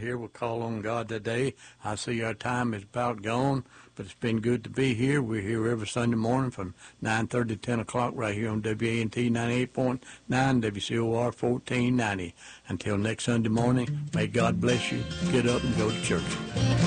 here. We'll call on God today. I see our time is about gone, but it's been good to be here. We're here every Sunday morning from 9:30 to 10 o'clock right here on WANT 98.9, WCOR 1490. Until next Sunday morning, may God bless you. Get up and go to church.